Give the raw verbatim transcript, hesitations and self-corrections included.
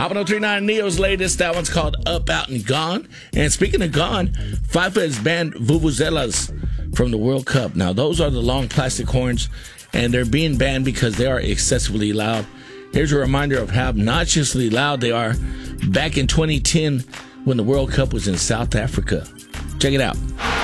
Hot one oh three point nine Neo's latest. That one's called Up, Out, and Gone. And speaking of gone, FIFA has banned vuvuzelas from the World Cup. Now, those are the long plastic horns, and they're being banned because they are excessively loud. Here's a reminder of how obnoxiously loud they are back in twenty ten when the World Cup was in South Africa. Check it out.